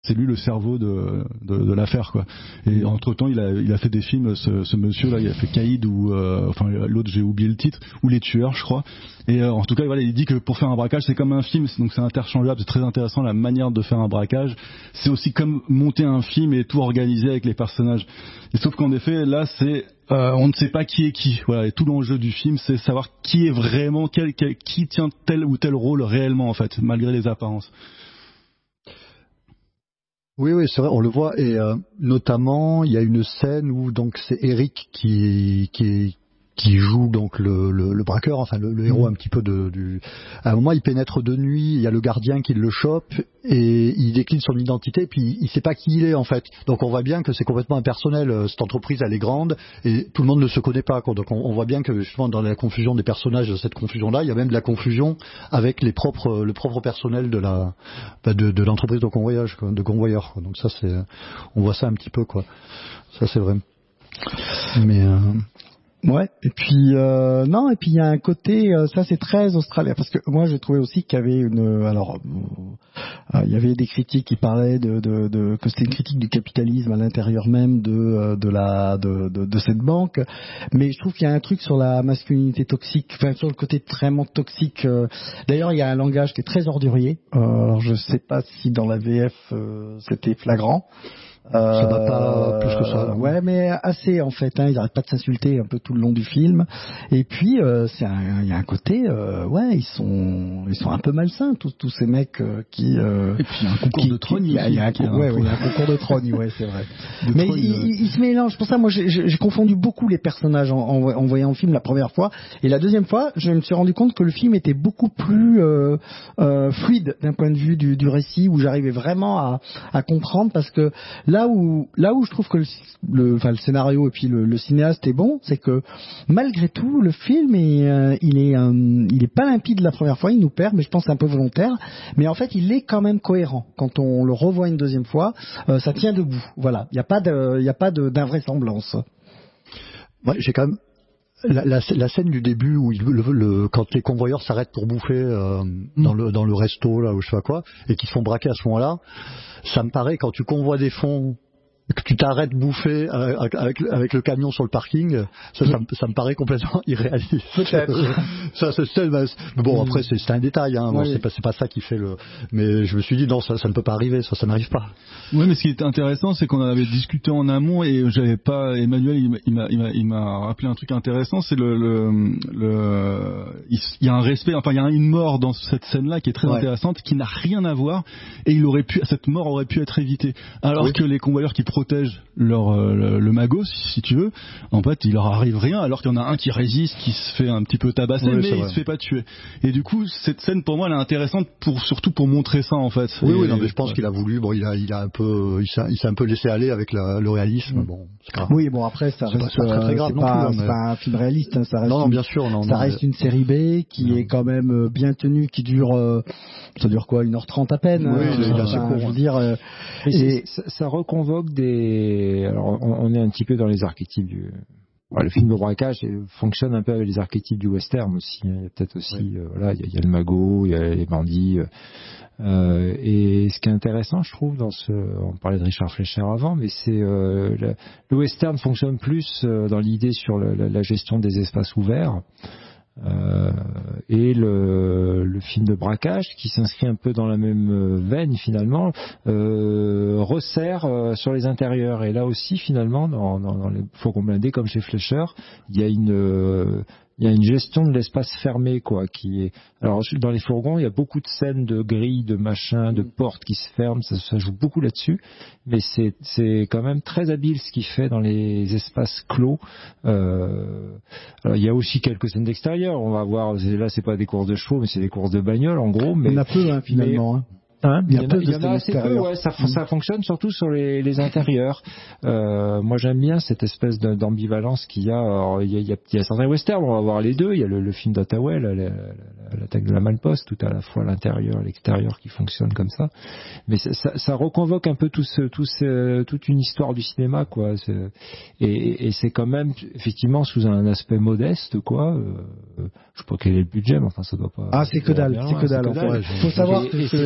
c'est lui le cerveau de l'affaire, quoi. Et entre temps, il a fait des films, ce monsieur là, il a fait Caïd ou enfin l'autre, j'ai oublié le titre, ou Les Tueurs, je crois. Et en tout cas, voilà, il dit que pour faire un braquage, c'est comme un film, donc c'est interchangeable, c'est très intéressant la manière de faire un braquage. C'est aussi comme monter un film et tout organiser avec les personnages. Et sauf qu'en effet, là, c'est on ne sait pas qui est qui. Voilà, et tout l'enjeu du film, c'est savoir qui est vraiment qui tient tel ou tel rôle réellement, en fait, malgré les apparences. Oui, c'est vrai, on le voit, et notamment il y a une scène où donc c'est Eric qui joue donc le braqueur, enfin le héros un petit peu à un moment il pénètre de nuit, il y a le gardien qui le chope et il décline son identité, puis il sait pas qui il est en fait. Donc on voit bien que c'est complètement impersonnel. Cette entreprise elle est grande et tout le monde ne se connaît pas, quoi. Donc on voit bien que justement dans la confusion des personnages, de cette confusion là, il y a même de la confusion avec le propre personnel de l'entreprise de convoyage, quoi, de convoyeur, quoi. Donc ça c'est, on voit ça un petit peu, quoi. Ça c'est vrai. Mais ouais, et puis non, et puis il y a un côté, ça c'est très australien, parce que moi j'ai trouvé aussi qu'il y avait il y avait des critiques qui parlaient que c'était une critique du capitalisme à l'intérieur même de cette banque, mais je trouve qu'il y a un truc sur la masculinité toxique, enfin sur le côté vraiment toxique. D'ailleurs il y a un langage qui est très ordurier. Alors je sais pas si dans la VF c'était flagrant. Ça va pas plus que ça. Ouais, mais assez en fait. Ils n'arrêtent pas de s'insulter un peu tout le long du film. Et puis il y a un côté, ils sont un peu malsains tous ces mecs qui. Et puis il y a un concours de trogne. Il y a un concours de trogne, ouais, c'est vrai. Mais ils se mélangent. Pour ça, moi, j'ai confondu beaucoup les personnages en voyant le film la première fois, et la deuxième fois, je me suis rendu compte que le film était beaucoup plus fluide d'un point de vue du récit, où j'arrivais vraiment à comprendre, parce que là où je trouve que le scénario et puis le cinéaste est bon, c'est que malgré tout le film il est pas limpide la première fois, il nous perd, mais je pense que c'est un peu volontaire, mais en fait il est quand même cohérent. Quand on le revoit une deuxième fois, ça tient debout. Voilà, il y a pas d'invraisemblance. Ouais, j'ai quand même la scène du début où quand les convoyeurs s'arrêtent pour bouffer dans le resto là ou je sais pas quoi, et qu'ils se font braquer à ce moment-là, ça me paraît, quand tu convoies des fonds, que tu t'arrêtes bouffer avec le camion sur le parking, ça me paraît complètement irréaliste. Peut-être. Mais bon, après c'est un détail, hein. Bon, c'est pas ça qui fait le. Mais je me suis dit non, ça ne peut pas arriver, ça n'arrive pas. Oui, mais ce qui est intéressant, c'est qu'on en avait discuté en amont, et j'avais pas. Emmanuel, il m'a rappelé un truc intéressant, c'est il y a un respect, enfin il y a une mort dans cette scène-là qui est très intéressante, qui n'a rien à voir, et cette mort aurait pu être évitée, alors que les convoyeurs qui protègent le magot, si tu veux, en fait il leur arrive rien, alors qu'il y en a un qui résiste, qui se fait un petit peu tabasser, mais il se fait pas tuer. Et du coup cette scène pour moi elle est intéressante surtout pour montrer ça, en fait. Non, mais je pense qu'il a voulu, il s'est un peu laissé aller avec le réalisme. Bon, c'est grave. Oui, bon, après ça reste pas très grave, c'est pas un film réaliste, hein, ça reste bien sûr, ça reste une série B qui est quand même bien tenue, qui dure ça dure quoi, 1h30 à peine. Je veux dire, ça reconvoque alors on est un petit peu dans les archétypes le film de braquage fonctionne un peu avec les archétypes du western aussi. Il y a peut-être aussi, il y a le magot, il y a les bandits. Et ce qui est intéressant, je trouve, on parlait de Richard Fleischer avant, mais c'est le western fonctionne plus dans l'idée sur la gestion des espaces ouverts. Et le film de braquage, qui s'inscrit un peu dans la même veine finalement, resserre sur les intérieurs. Et là aussi finalement dans les fourgons blindés comme chez Fleischer, il y a une gestion de l'espace fermé, quoi, qui est. Alors dans les fourgons, il y a beaucoup de scènes de grilles, de machins, de portes qui se ferment, ça joue beaucoup là-dessus, mais c'est quand même très habile ce qu'il fait dans les espaces clos. Alors il y a aussi quelques scènes d'extérieur, on va voir, là c'est pas des courses de chevaux, mais c'est des courses de bagnole en gros. Mais on a peu finalement. Il y en a assez peu, ça fonctionne surtout sur les intérieurs. Moi j'aime bien cette espèce d'ambivalence qu'il y a. Alors, il y a certains westerns, on va voir les deux. Il y a le film d'Ottaway, l'attaque de la Malle-Poste, tout à la fois l'intérieur et l'extérieur qui fonctionne comme ça. Mais ça reconvoque un peu toute une histoire du cinéma, quoi. Et c'est quand même effectivement sous un aspect modeste, quoi. Je sais pas quel est le budget, mais enfin ça doit pas. C'est que dalle. Il faut savoir que c'est quand même très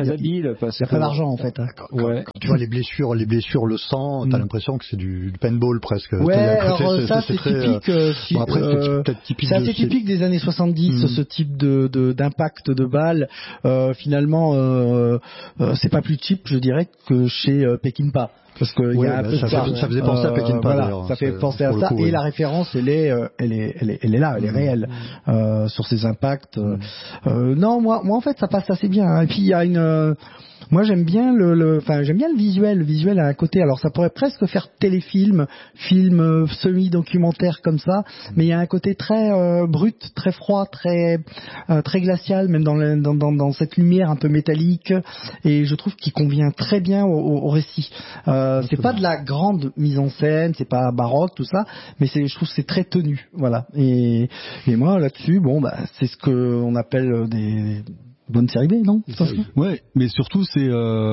très habile parce qu'il n'y a pas d'argent en fait. Quand tu vois les blessures, le sang, t'as l'impression que c'est du paintball presque. Ouais, alors ça c'est typique. Bon, après c'est peut-être typique. C'est assez typique des années 70, ce type d'impact de balles. Finalement, c'est pas plus cheap, je dirais, que chez Peckinpah. Parce que il y a un peu ça faisait penser à Peckinpah. Voilà, ça fait penser à ça. Coup, et la référence, elle est là, elle est réelle sur ces impacts. Non, moi en fait, ça passe assez bien. Et puis il y a moi j'aime bien j'aime bien le visuel. Le visuel a un côté. Alors ça pourrait presque faire téléfilm, film semi-documentaire comme ça, mais il y a un côté très brut, très froid, très glacial, même dans cette lumière un peu métallique. Et je trouve qu'il convient très bien au récit. C'est pas de la grande mise en scène, c'est pas baroque tout ça, mais je trouve que c'est très tenu, voilà. Et moi là-dessus, c'est ce que on appelle des bonne série B, non? Ouais, mais surtout c'est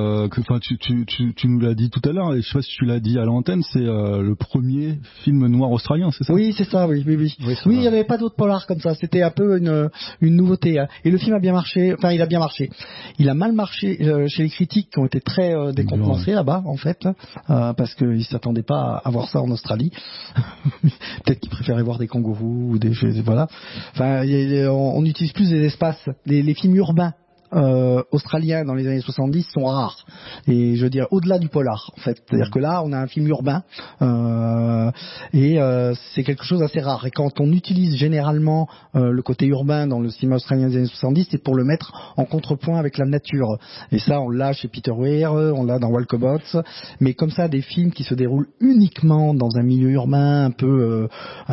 tu nous l'as dit tout à l'heure, et je sais pas si tu l'as dit à l'antenne, c'est le premier film noir australien, c'est ça? Oui, c'est ça, oui, il n'y avait pas d'autres polars comme ça, c'était un peu une nouveauté, hein. Et le film a bien marché, il a bien marché. Il a mal marché chez les critiques qui ont été très décontenancés là-bas, en fait, parce qu'ils s'attendaient pas à voir ça en Australie. Peut-être qu'ils préféraient voir des kangourous ou des voilà. Enfin, on utilise plus des espaces, les films urbains australiens dans les années 70 sont rares, et je veux dire au-delà du polar en fait, c'est-à-dire que là on a un film urbain et c'est quelque chose d'assez rare, et quand on utilise généralement le côté urbain dans le cinéma australien des années 70, c'est pour le mettre en contrepoint avec la nature, et ça on l'a chez Peter Weir, on l'a dans Walkabout, mais comme ça des films qui se déroulent uniquement dans un milieu urbain un peu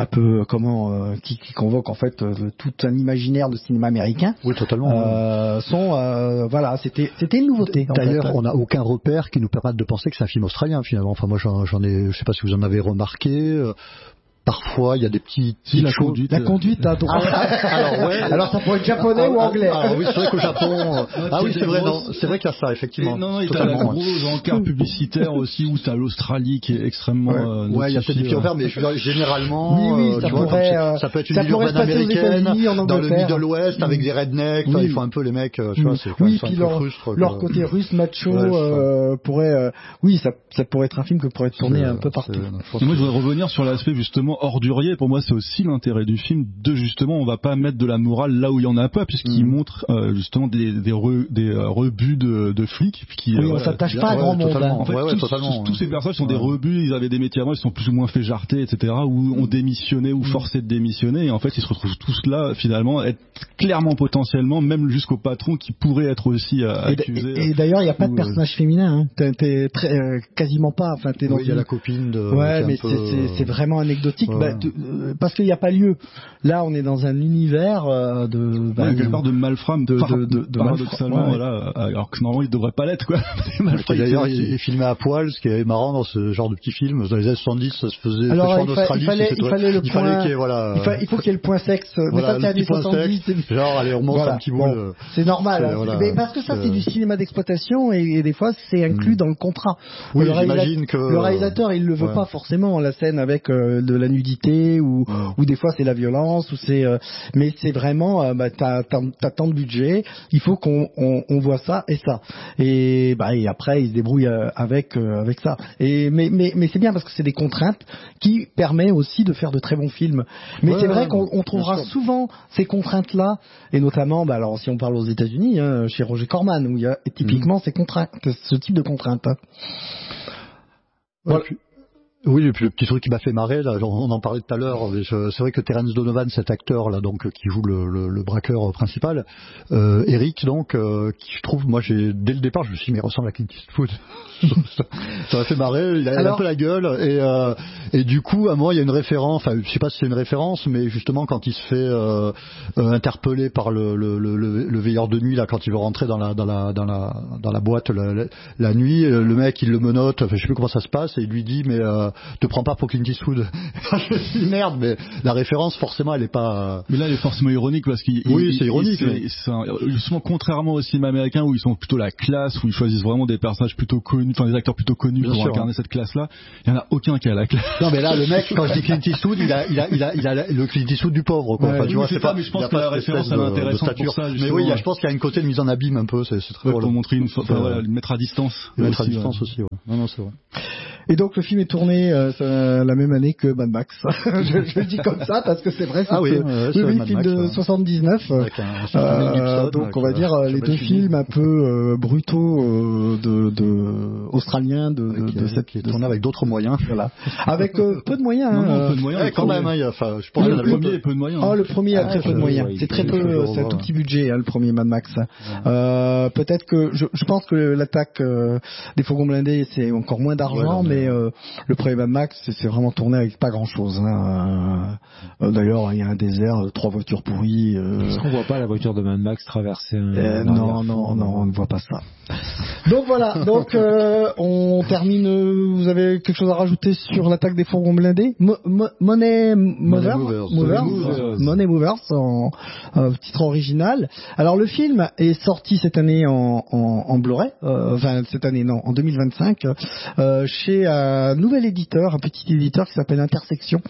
qui convoque en fait tout un imaginaire de cinéma américain, oui totalement, voilà, c'était une nouveauté. D'ailleurs, on n'a aucun repère qui nous permette de penser que c'est un film australien finalement. Enfin, moi, j'en ai, je sais pas si vous en avez remarqué. Parfois, il y a des petites choses. La conduite, hein, donc... alors ça pourrait être japonais ou anglais. Oui, c'est vrai qu'au Japon. Oui, c'est vrai, non, c'est vrai qu'il y a ça, effectivement. Non, il y a la grosse encart publicitaire aussi où t'as l'Australie qui est extrêmement. Il y a peut-être des petits repères, mais généralement, oui, ça peut être une ville urbaine américaine dans le Middle West avec des rednecks. Ils font un peu les mecs, tu vois, c'est quand même un peu frustre. Leur côté russe macho pourrait, ça pourrait être un film que pourrait tourner un peu partout. Moi, je voudrais revenir sur l'aspect justement ordurier. Pour moi, c'est aussi l'intérêt du film de justement, on va pas mettre de la morale là où il y en a pas, puisqu'il montre justement des rebuts de flics. On s'attache pas à grand monde. En fait, tous ces personnages sont des rebuts. Ils avaient des métiers avant, ils sont plus ou moins fait jarter, etc. Ou ont démissionné ou forcé de démissionner. Et en fait, ils se retrouvent tous là, finalement, être clairement potentiellement, même jusqu'au patron qui pourrait être aussi accusé. Et d'ailleurs, il n'y a pas de personnage féminin. Hein. T'es quasiment pas. Enfin, t'es dans. Il y a la copine de. Ouais, mais c'est vraiment anecdotique. Parce qu'il n'y a pas lieu. Là, on est dans un univers quelque part de malframe, paradoxalement, voilà, alors que normalement il devrait pas l'être, quoi. D'ailleurs, il est filmé à poil, ce qui est marrant dans ce genre de petit film. Dans les années 70, ça se faisait. Alors, en Australie, il faut qu'il y ait le point sexe. Mais ça, c'est années 70. Genre, allez, on monte un petit bout. C'est normal. Mais parce que ça, c'est du cinéma d'exploitation, et des fois, c'est inclus dans le contrat. Oui, j'imagine que le réalisateur, il le veut pas forcément, la scène avec de la nudité ou des fois c'est la violence, ou mais c'est vraiment t'as tant de budget, il faut qu'on voit ça et ça, et après ils se débrouillent avec ça, mais c'est bien parce que c'est des contraintes qui permettent aussi de faire de très bons films. Mais c'est vrai qu'on trouvera souvent ces contraintes là, et notamment alors si on parle aux États-Unis, chez Roger Corman, où il y a typiquement ces contraintes, ce type de contraintes. Voilà. Oui, et puis le petit truc qui m'a fait marrer, là, on en parlait tout à l'heure, c'est vrai que Terence Donovan, cet acteur là, donc qui joue le braqueur principal, Eric, donc, qui je trouve, moi dès le départ, je me suis dit, mais il ressemble à Clint Eastwood. Ça m'a fait marrer, il a un peu la gueule, et du coup, à moi, il y a une référence, enfin, je sais pas si c'est une référence, mais justement, quand il se fait interpeller par le veilleur de nuit, là, quand il veut rentrer dans la boîte la nuit, le mec, il le menotte, enfin, je sais plus comment ça se passe, et il lui dit, mais te prends pas pour Clint Eastwood. Je me suis dit, merde, mais la référence, forcément, elle est pas. Mais là, elle est forcément ironique, parce qu'il. Oui, c'est ironique. Justement, contrairement au cinéma américain où ils sont plutôt la classe, où ils choisissent vraiment des personnages plutôt connus connus, enfin des acteurs plutôt connus pour incarner cette classe-là. Il y en a aucun qui a la classe. Non mais là le mec, quand je dis Clint Eastwood, il a le Clint Eastwood du pauvre quoi. Ouais, tu vois, c'est pas. Mais je pense que la référence elle est intéressante pour ça. Mais oui, je pense qu'il y a une côté de mise en abîme un peu. C'est très drôle. Pour montrer le mettre à distance. Mettre à distance aussi. Non, c'est vrai. Et donc le film est tourné la même année que Mad Max. je le dis comme ça parce que c'est vrai. C'est le film de 79. Donc on va dire les deux films un peu brutaux de australiens de cette qui est tourné avec d'autres moyens. Voilà. Avec peu de moyens. Peu de moyens. Quand même. Enfin, je pense que le premier a peu de moyens. Le premier a très peu de moyens. C'est très peu. C'est un tout petit budget le premier Mad Max. Peut-être que je pense que l'attaque des fourgons blindés c'est encore moins d'argent, mais le premier Mad Max c'est vraiment tourné avec pas grand chose. D'ailleurs il y a un désert, 3 voitures pourries. Est-ce qu'on voit pas la voiture de Mad Max traverser non, on ne voit pas ça. Donc voilà, on termine. Vous avez quelque chose à rajouter sur l'attaque des fourgons blindés? Money Movers en titre original. Alors le film est sorti cette année en Blu-ray, en 2025, chez un nouvel éditeur, un petit éditeur qui s'appelle Intersection.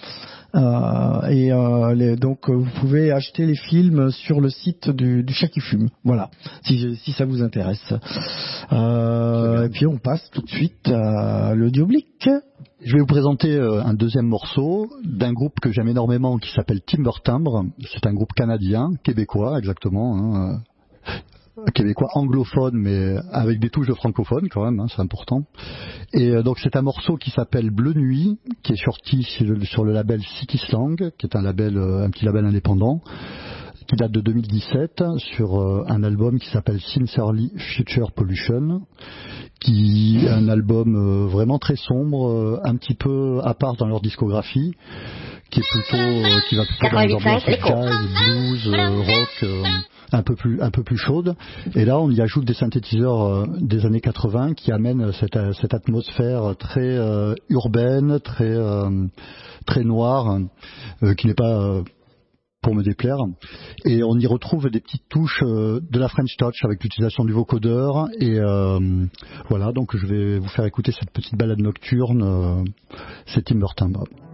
Donc vous pouvez acheter les films sur le site du Chat qui fume. Voilà, si ça vous intéresse. Et puis on passe tout de suite à l'audioblique. Je vais vous présenter un deuxième morceau d'un groupe que j'aime énormément qui s'appelle Timbre Timbre. C'est un groupe canadien, québécois exactement. Québécois anglophone mais avec des touches de francophone quand même, c'est important. Et donc c'est un morceau qui s'appelle Bleu Nuit, qui est sorti sur le label City Slang, qui est un petit label indépendant, qui date de 2017, sur un album qui s'appelle Sincerely Future Pollution, qui est un album vraiment très sombre, un petit peu à part dans leur discographie, qui va plutôt dans les ambiances jazz, blues, rock, un peu plus chaude. Et là, on y ajoute des synthétiseurs des années 80 qui amènent cette atmosphère très urbaine, très noire, qui n'est pas pour me déplaire. Et on y retrouve des petites touches de la French Touch avec l'utilisation du vocodeur. Et voilà, donc je vais vous faire écouter cette petite balade nocturne. C'est Timbre Timbre.